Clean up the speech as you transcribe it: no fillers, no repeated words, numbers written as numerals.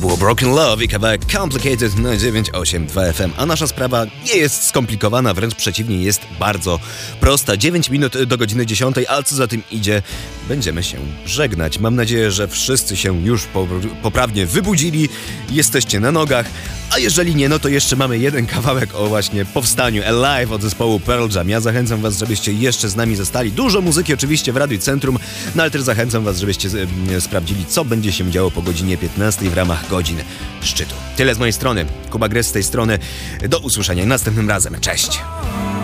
było Broken Love i kawałek Complicated na 982 FM. A nasza sprawa nie jest skomplikowana, wręcz przeciwnie, jest bardzo prosta. 9 minut do godziny 10, a co za tym idzie, będziemy się żegnać. Mam nadzieję, że wszyscy się już poprawnie wybudzili, jesteście na nogach, a jeżeli nie, no to jeszcze mamy jeden kawałek o właśnie powstaniu Alive od zespołu Pearl Jam. Ja zachęcam was, żebyście jeszcze z nami zostali. Dużo muzyki oczywiście w Radiu Centrum, no ale też zachęcam was, żebyście sprawdzili, co będzie się działo po godzinie 15 w ramach godzin szczytu. Tyle z mojej strony. Kuba Gres z tej strony. Do usłyszenia następnym razem. Cześć!